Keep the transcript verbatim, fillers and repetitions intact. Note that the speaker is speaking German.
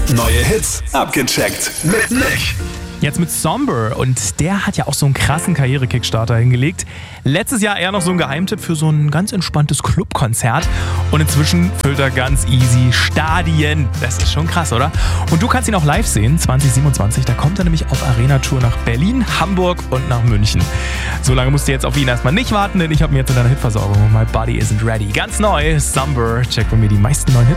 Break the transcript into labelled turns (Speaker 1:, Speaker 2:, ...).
Speaker 1: Neue Hits abgecheckt mit Nick.
Speaker 2: Jetzt mit Somber und der hat ja auch so einen krassen Karriere-Kickstarter hingelegt. Letztes Jahr eher noch so ein Geheimtipp für so ein ganz entspanntes Clubkonzert und inzwischen füllt er ganz easy Stadien. Das ist schon krass, oder? Und du kannst ihn auch live sehen, zwanzig siebenundzwanzig. Da kommt er nämlich auf Arena-Tour nach Berlin, Hamburg und nach München. So lange musst du jetzt auf ihn erstmal nicht warten, denn ich habe mir jetzt in deiner Hitversorgung My Body Isn't Ready. Ganz neu, Somber. Check bei mir die meisten neuen Hits.